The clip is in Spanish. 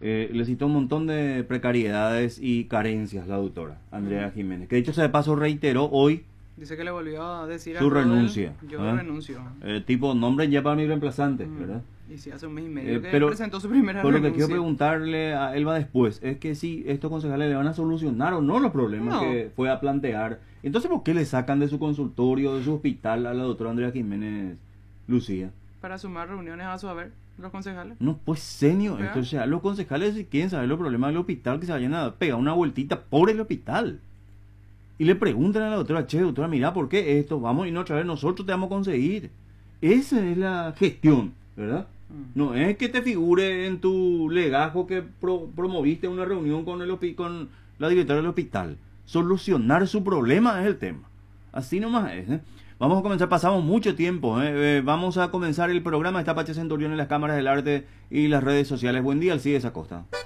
Le citó un montón de precariedades y carencias la doctora Andrea Jiménez, que dicho sea de paso reiteró hoy Dice que le volvió a decir su a Rodel, renuncia. yo renuncio. Tipo, nombre ya para mi reemplazante, ¿verdad? Y sí, hace un mes y medio que pero presentó su primera por lo renuncia. que quiero preguntarle a Elba después es que si estos concejales le van a solucionar o no los problemas que fue a plantear. Entonces, ¿por qué le sacan de su consultorio, de su hospital a la doctora Andrea Jiménez Lucía? Para sumar reuniones a su haber, los concejales. No, pues señor, esto, o sea, los concejales si quieren saber los problemas del hospital, que se vayan a pegar una vueltita por el hospital. Y le preguntan a la doctora, che, doctora, mira, ¿por qué esto? Vamos y no otra vez, nosotros te vamos a conseguir. Esa es la gestión, ¿verdad? No es que te figure en tu legajo que promoviste una reunión con con la directora del hospital. Solucionar su problema es el tema. Así nomás es, ¿eh? Vamos a comenzar, pasamos mucho tiempo, vamos a comenzar el programa. Está Pache Centurión en las cámaras del arte y las redes sociales. Buen día, Alcides Acosta.